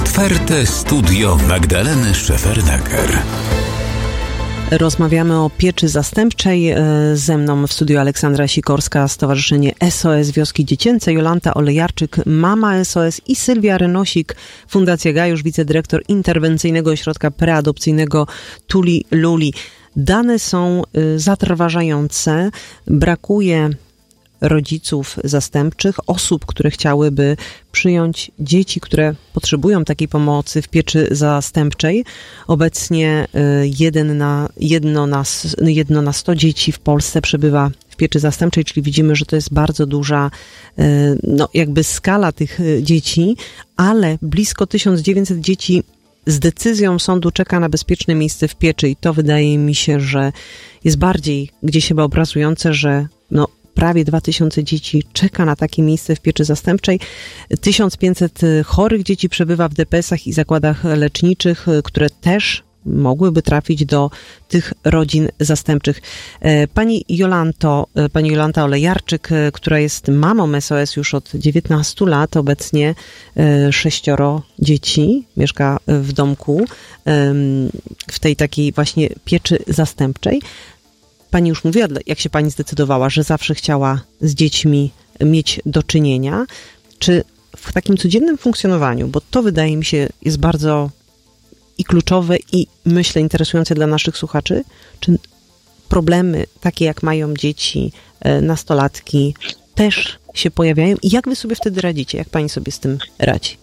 Otwarte studio Magdaleny Szefernaker. Rozmawiamy o pieczy zastępczej. Ze mną w studiu Aleksandra Sikorska, Stowarzyszenie SOS Wioski Dziecięce, Jolanta Olejarczyk, Mama SOS i Sylwia Rynosik, Fundacja Gajusz, wicedyrektor Interwencyjnego Ośrodka Preadopcyjnego Tuli Luli. Dane są zatrważające. Brakuje rodziców zastępczych, osób, które chciałyby przyjąć dzieci, które potrzebują takiej pomocy w pieczy zastępczej. Obecnie jedno na 100 dzieci w Polsce przebywa w pieczy zastępczej, czyli widzimy, że to jest bardzo duża jakby skala tych dzieci, ale blisko 1900 dzieci z decyzją sądu czeka na bezpieczne miejsce w pieczy i to wydaje mi się, że jest bardziej gdzieś chyba obrazujące, że prawie 2000 dzieci czeka na takie miejsce w pieczy zastępczej. 1500 chorych dzieci przebywa w DPS-ach i zakładach leczniczych, które też mogłyby trafić do tych rodzin zastępczych. Pani Jolanta Olejarczyk, która jest mamą SOS już od 19 lat, obecnie 6 dzieci, mieszka w domku, w tej takiej właśnie pieczy zastępczej. Pani już mówiła, jak się pani zdecydowała, że zawsze chciała z dziećmi mieć do czynienia. Czy w takim codziennym funkcjonowaniu, bo to wydaje mi się jest bardzo i kluczowe i myślę interesujące dla naszych słuchaczy, czy problemy takie jak mają dzieci, nastolatki też się pojawiają i jak wy sobie wtedy radzicie? Jak pani sobie z tym radzi?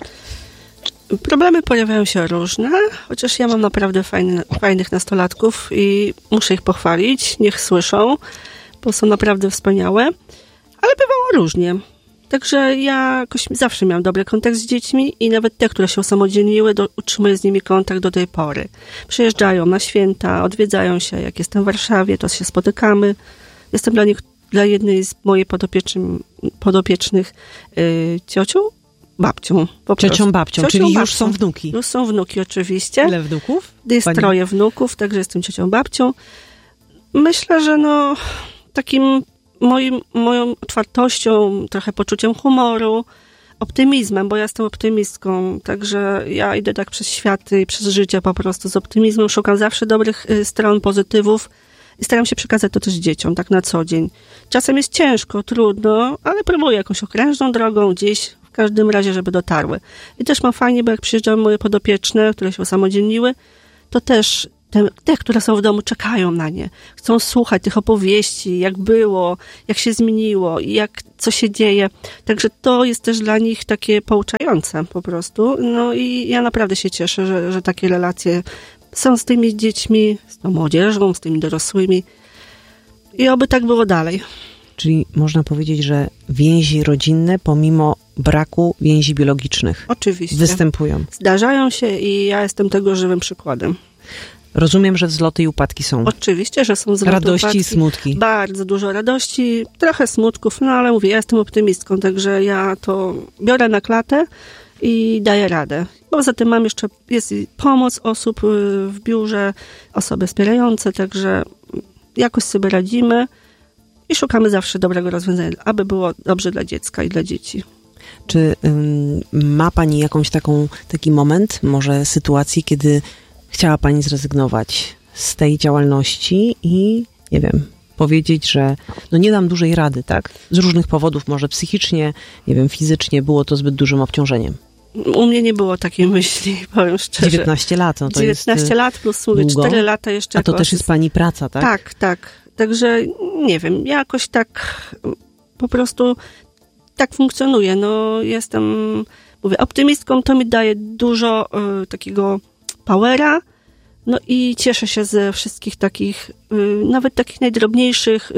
Problemy pojawiają się różne, chociaż ja mam naprawdę fajnych nastolatków i muszę ich pochwalić, niech słyszą, bo są naprawdę wspaniałe, ale bywało różnie. Także ja jakoś zawsze miałam dobry kontakt z dziećmi i nawet te, które się usamodzielniły, utrzymuję z nimi kontakt do tej pory. Przyjeżdżają na święta, odwiedzają się, jak jestem w Warszawie, to się spotykamy. Jestem dla jednej z moich podopiecznych ciocią, babcią. Ciocią babcią, czyli babcią. Już są wnuki. Już są wnuki oczywiście. Ile wnuków? Jest 3 wnuków, także jestem ciocią babcią. Myślę, że takim moją otwartością, trochę poczuciem humoru, optymizmem, bo ja jestem optymistką, także ja idę tak przez świat i przez życie po prostu z optymizmem, szukam zawsze dobrych stron, pozytywów i staram się przekazać to też dzieciom, tak na co dzień. Czasem jest ciężko, trudno, ale próbuję jakąś okrężną drogą gdzieś, w każdym razie, żeby dotarły. I też mam fajnie, bo jak przyjeżdżają moje podopieczne, które się usamodzielniły, to też te, które są w domu, czekają na nie. Chcą słuchać tych opowieści, jak było, jak się zmieniło, co się dzieje. Także to jest też dla nich takie pouczające po prostu. No i ja naprawdę się cieszę, że takie relacje są z tymi dziećmi, z tą młodzieżą, z tymi dorosłymi. I oby tak było dalej. Czyli można powiedzieć, że więzi rodzinne, pomimo braku więzi biologicznych, oczywiście występują. Zdarzają się i ja jestem tego żywym przykładem. Rozumiem, że wzloty i upadki są. Oczywiście, że są wzloty, radości upadki. I smutki. Bardzo dużo radości, trochę smutków, ale mówię, ja jestem optymistką, także ja to biorę na klatę i daję radę. Poza tym jest pomoc osób w biurze, osoby wspierające, także jakoś sobie radzimy i szukamy zawsze dobrego rozwiązania, aby było dobrze dla dziecka i dla dzieci. Czy ma pani taki moment, może sytuacji, kiedy chciała pani zrezygnować z tej działalności i, nie wiem, powiedzieć, że nie dam dłużej rady, tak? Z różnych powodów, może psychicznie, nie wiem, fizycznie było to zbyt dużym obciążeniem. U mnie nie było takiej myśli, powiem szczerze. 19 lat, to 19 lat plus 4 lata jeszcze. A to też jest pani praca, tak? Tak. Także, nie wiem, ja jakoś tak po prostu tak funkcjonuję. Mówię, optymistką, to mi daje dużo takiego powera, i cieszę się ze wszystkich takich, nawet takich najdrobniejszych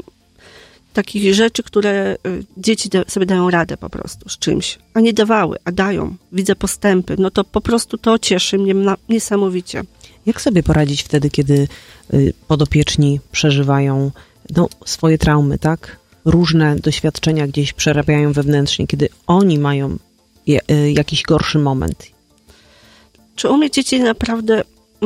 takich rzeczy, które dzieci sobie dają radę po prostu z czymś, a nie dawały, a dają. Widzę postępy, to po prostu to cieszy mnie niesamowicie. Jak sobie poradzić wtedy, kiedy podopieczni przeżywają swoje traumy, tak? Różne doświadczenia gdzieś przerabiają wewnętrznie, kiedy oni mają jakiś moment? Czy u mnie dzieci naprawdę,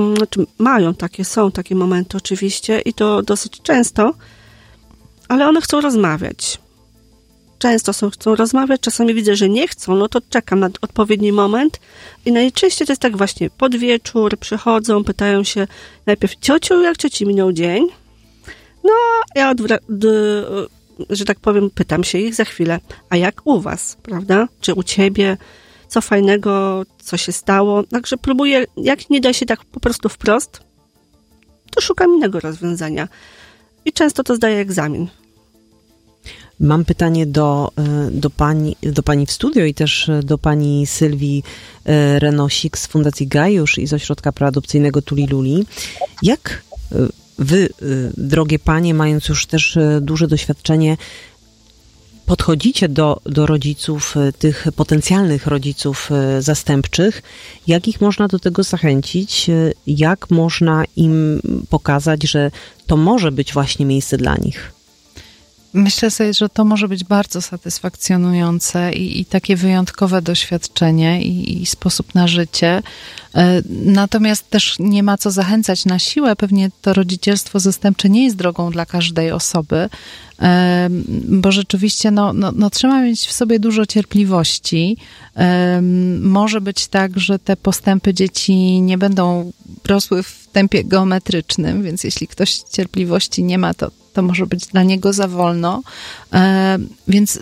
są takie momenty oczywiście i to dosyć często, ale one chcą rozmawiać. często chcą rozmawiać, czasami widzę, że nie chcą, no to czekam na odpowiedni moment i najczęściej to jest tak właśnie pod wieczór, przychodzą, pytają się najpierw: ciociu, jak cioci minął dzień? No, ja że tak powiem, pytam się ich za chwilę: a jak u was, prawda? Czy u ciebie? Co fajnego, co się stało? Także próbuję, jak nie da się tak po prostu wprost, to szukam innego rozwiązania. I często to zdaję egzamin. Mam pytanie do pani w studio i też do pani Sylwii Renosik z Fundacji Gajusz i z Ośrodka Preadopcyjnego Tuli-Luli. Jak wy, drogie panie, mając już też duże doświadczenie, podchodzicie do rodziców, tych potencjalnych rodziców zastępczych? Jak ich można do tego zachęcić? Jak można im pokazać, że to może być właśnie miejsce dla nich? Myślę sobie, że to może być bardzo satysfakcjonujące i takie wyjątkowe doświadczenie i sposób na życie. Natomiast też nie ma co zachęcać na siłę. Pewnie to rodzicielstwo zastępcze nie jest drogą dla każdej osoby, bo rzeczywiście trzeba mieć w sobie dużo cierpliwości. Może być tak, że te postępy dzieci nie będą rosły w tempie geometrycznym, więc jeśli ktoś cierpliwości nie ma, to może być dla niego za wolno, więc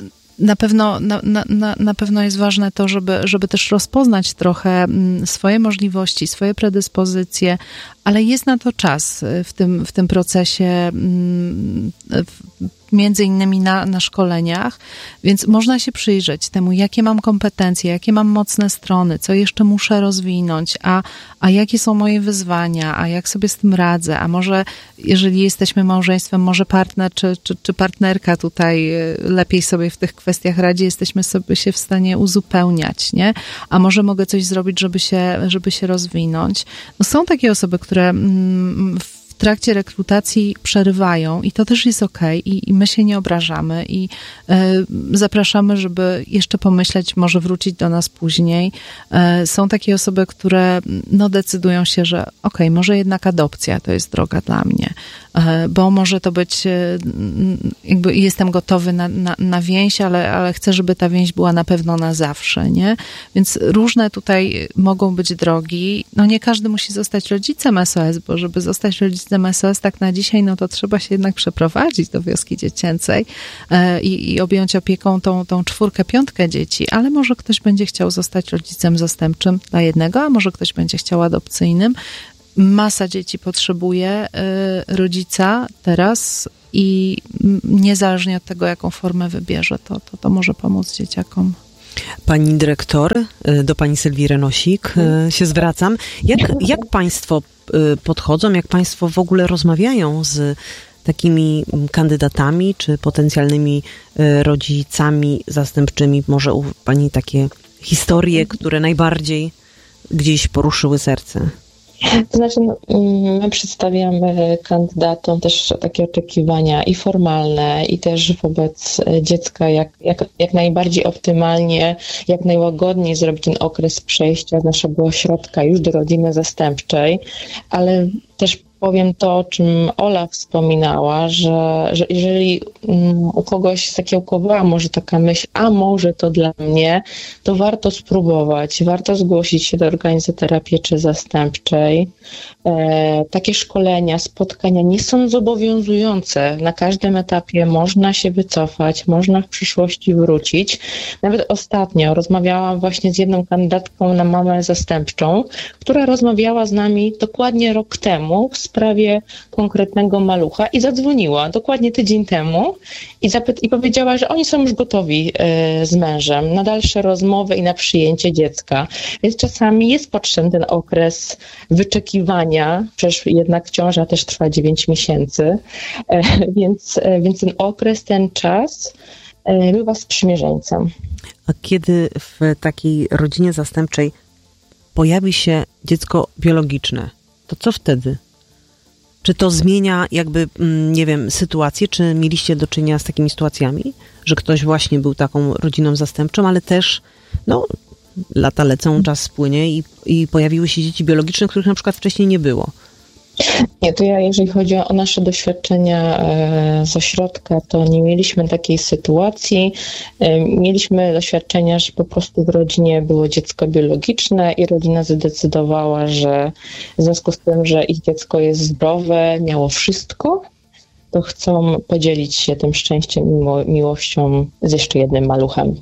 na pewno jest ważne to, żeby też rozpoznać trochę swoje możliwości, swoje predyspozycje, ale jest na to czas w tym procesie, między innymi na szkoleniach, więc można się przyjrzeć temu, jakie mam kompetencje, jakie mam mocne strony, co jeszcze muszę rozwinąć, a jakie są moje wyzwania, a jak sobie z tym radzę, a może jeżeli jesteśmy małżeństwem, może partner czy partnerka tutaj lepiej sobie w tych kwestiach radzi, jesteśmy sobie się w stanie uzupełniać, nie? A może mogę coś zrobić, żeby się rozwinąć. No są takie osoby, które w trakcie rekrutacji przerywają i to też jest okej, i my się nie obrażamy i zapraszamy, żeby jeszcze pomyśleć, może wrócić do nas później. Są takie osoby, które decydują się, że może jednak adopcja to jest droga dla mnie, bo może to być, jakby jestem gotowy na więź, ale chcę, żeby ta więź była na pewno na zawsze, nie? Więc różne tutaj mogą być drogi. Nie każdy musi zostać rodzicem SOS, bo żeby zostać rodzicem SOS tak na dzisiaj, to trzeba się jednak przeprowadzić do wioski dziecięcej i objąć opieką tą 4, 5 dzieci, ale może ktoś będzie chciał zostać rodzicem zastępczym dla jednego, a może ktoś będzie chciał adopcyjnym. Masa dzieci potrzebuje rodzica teraz i niezależnie od tego, jaką formę wybierze, to może pomóc dzieciakom. Pani dyrektor, do pani Sylwii Renosik się zwracam. Jak państwo podchodzą, jak państwo w ogóle rozmawiają z takimi kandydatami czy potencjalnymi rodzicami zastępczymi? Może u pani takie historie, które najbardziej gdzieś poruszyły serce? To znaczy, my przedstawiamy kandydatom też takie oczekiwania i formalne, i też wobec dziecka, jak najbardziej optymalnie, jak najłagodniej zrobić ten okres przejścia z naszego ośrodka już do rodziny zastępczej, ale też powiem to, o czym Ola wspominała, że jeżeli u kogoś zakiełkowała może taka myśl, a może to dla mnie, to warto spróbować, warto zgłosić się do organizatora pieczy zastępczej. Takie szkolenia, spotkania nie są zobowiązujące. Na każdym etapie można się wycofać, można w przyszłości wrócić. Nawet ostatnio rozmawiałam właśnie z jedną kandydatką na mamę zastępczą, która rozmawiała z nami dokładnie rok temu w sprawie konkretnego malucha i zadzwoniła dokładnie tydzień temu i powiedziała, że oni są już gotowi z mężem na dalsze rozmowy i na przyjęcie dziecka. Więc czasami jest potrzebny ten okres wyczekiwania, przecież jednak ciąża też trwa 9 miesięcy, więc ten okres, ten czas bywa sprzymierzeńcem. A kiedy w takiej rodzinie zastępczej pojawi się dziecko biologiczne, to co wtedy? Czy to zmienia jakby, nie wiem, sytuację? Czy mieliście do czynienia z takimi sytuacjami, że ktoś właśnie był taką rodziną zastępczą, ale też, lata lecą, czas spłynie i pojawiły się dzieci biologiczne, których na przykład wcześniej nie było? Nie, to ja, jeżeli chodzi o nasze doświadczenia z ośrodka, to nie mieliśmy takiej sytuacji. Mieliśmy doświadczenia, że po prostu w rodzinie było dziecko biologiczne i rodzina zdecydowała, że w związku z tym, że ich dziecko jest zdrowe, miało wszystko, to chcą podzielić się tym szczęściem i miłością z jeszcze jednym maluchem.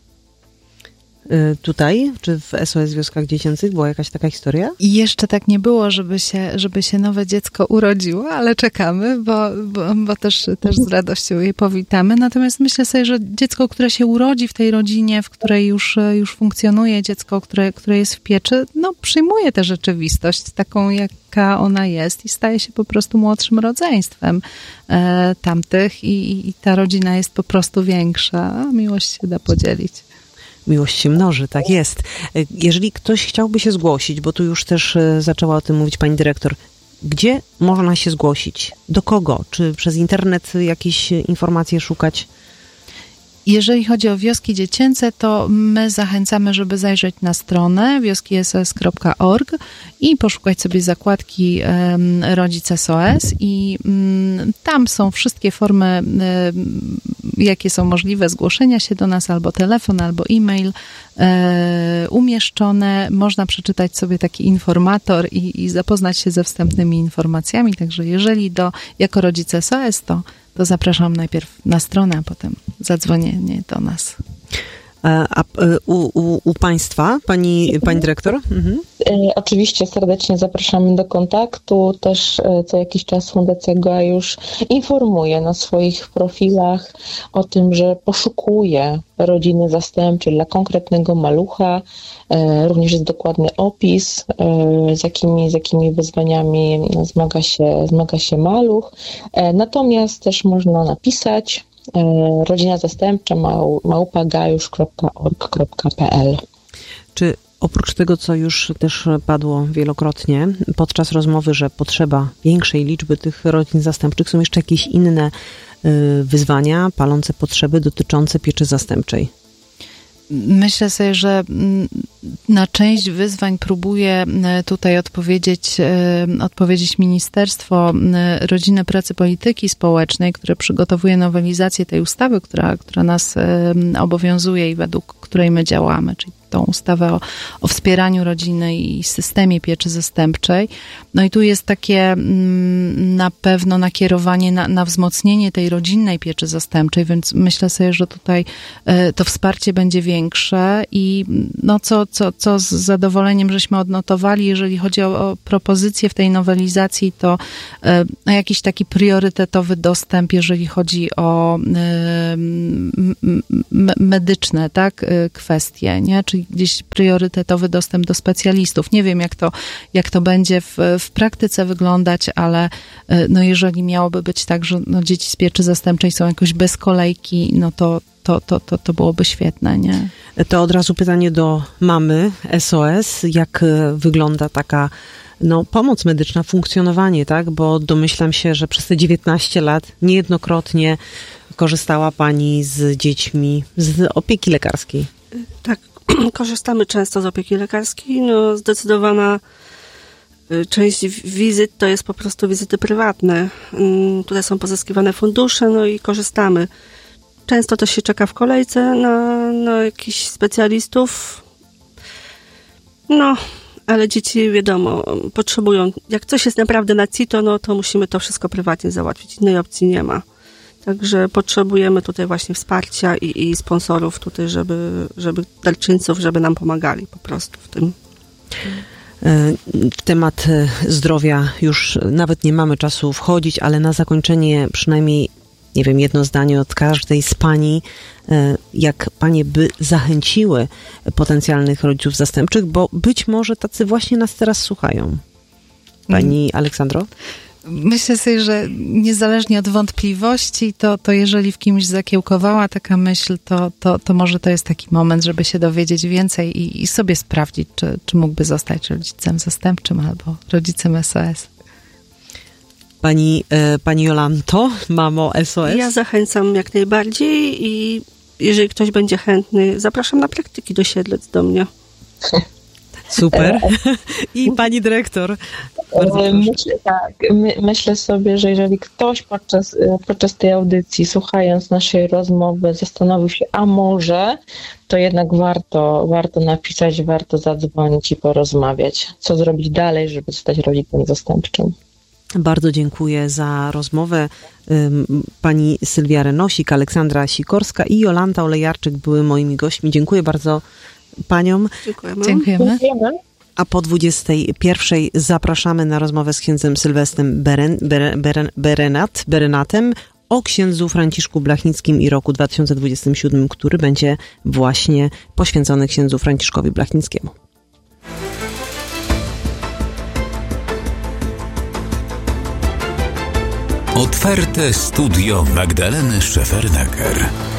Tutaj, czy w SOS Wioskach Dziecięcych była jakaś taka historia? I jeszcze tak nie było, żeby się nowe dziecko urodziło, ale czekamy, bo też z radością je powitamy. Natomiast myślę sobie, że dziecko, które się urodzi w tej rodzinie, w której już funkcjonuje, dziecko, które jest w pieczy, no przyjmuje tę rzeczywistość taką, jaka ona jest i staje się po prostu młodszym rodzeństwem tamtych i ta rodzina jest po prostu większa, a miłość się da podzielić. Miłość się mnoży, tak jest. Jeżeli ktoś chciałby się zgłosić, bo tu już też zaczęła o tym mówić pani dyrektor, gdzie można się zgłosić? Do kogo? Czy przez internet jakieś informacje szukać? Jeżeli chodzi o wioski dziecięce, to my zachęcamy, żeby zajrzeć na stronę wioskisos.org i poszukać sobie zakładki Rodzic SOS i tam są wszystkie formy, jakie są możliwe zgłoszenia się do nas, albo telefon, albo e-mail umieszczone. Można przeczytać sobie taki informator i zapoznać się ze wstępnymi informacjami, także jeżeli jako Rodzic SOS, to zapraszam najpierw na stronę, a potem zadzwonienie do nas. A u Państwa, pani dyrektor? Mhm. Oczywiście serdecznie zapraszamy do kontaktu. Też co jakiś czas Fundacja Goa już informuje na swoich profilach o tym, że poszukuje rodziny zastępczej dla konkretnego malucha. Również jest dokładny opis, z jakimi wyzwaniami zmaga się maluch. Natomiast też można napisać rodzina zastępcza @gajusz.org.pl. Czy oprócz tego, co już też padło wielokrotnie podczas rozmowy, że potrzeba większej liczby tych rodzin zastępczych, są jeszcze jakieś inne wyzwania, palące potrzeby dotyczące pieczy zastępczej? Myślę sobie, że na część wyzwań próbuje tutaj odpowiedzieć Ministerstwo Rodziny, Pracy, Polityki Społecznej, które przygotowuje nowelizację tej ustawy, która nas obowiązuje i według której my działamy, czyli tą ustawę o wspieraniu rodziny i systemie pieczy zastępczej. No i tu jest takie na pewno nakierowanie na wzmocnienie tej rodzinnej pieczy zastępczej, więc myślę sobie, że tutaj to wsparcie będzie większe i no co z zadowoleniem żeśmy odnotowali, jeżeli chodzi o propozycje w tej nowelizacji, to jakiś taki priorytetowy dostęp, jeżeli chodzi o medyczne, tak, kwestie, nie? Czyli gdzieś priorytetowy dostęp do specjalistów. Nie wiem, jak to będzie w praktyce wyglądać, ale no jeżeli miałoby być tak, że no dzieci z pieczy zastępczej są jakoś bez kolejki, no to byłoby świetne, nie? To od razu pytanie do mamy SOS. Jak wygląda taka pomoc medyczna, funkcjonowanie, tak? Bo domyślam się, że przez te 19 lat niejednokrotnie korzystała pani z dziećmi z opieki lekarskiej. Tak, korzystamy często z opieki lekarskiej. No, zdecydowana część wizyt to jest po prostu wizyty prywatne. Tutaj są pozyskiwane fundusze, no i korzystamy. Często też się czeka w kolejce na jakichś specjalistów. No, ale dzieci, wiadomo, potrzebują, jak coś jest naprawdę na CITO, no to musimy to wszystko prywatnie załatwić. Innej opcji nie ma. Także potrzebujemy tutaj właśnie wsparcia i sponsorów tutaj, żeby darczyńców, żeby nam pomagali po prostu w tym. W temat zdrowia już nawet nie mamy czasu wchodzić, ale na zakończenie przynajmniej, nie wiem, jedno zdanie od każdej z pani, jak panie by zachęciły potencjalnych rodziców zastępczych, bo być może tacy właśnie nas teraz słuchają. Pani Aleksandro? Myślę sobie, że niezależnie od wątpliwości, to jeżeli w kimś zakiełkowała taka myśl, to może to jest taki moment, żeby się dowiedzieć więcej i sobie sprawdzić, czy mógłby zostać rodzicem zastępczym albo rodzicem SOS. Pani Jolanto, mamo SOS? Ja zachęcam jak najbardziej i jeżeli ktoś będzie chętny, zapraszam na praktyki do Siedlec do mnie. Super. I pani dyrektor. Myślę sobie, że jeżeli ktoś podczas tej audycji, słuchając naszej rozmowy, zastanowił się, a może, to jednak warto napisać, warto zadzwonić i porozmawiać, co zrobić dalej, żeby zostać rodzicem zastępczym. Bardzo dziękuję za rozmowę. Pani Sylwia Renosik, Aleksandra Sikorska i Jolanta Olejarczyk były moimi gośćmi. Dziękuję bardzo paniom. Dziękujemy. A po 21:00 zapraszamy na rozmowę z księdzem Sylwestrem Berenatem o księdzu Franciszku Blachnickim i roku 2027, który będzie właśnie poświęcony księdzu Franciszkowi Blachnickiemu. Otwarte studio Magdaleny Szefernaker.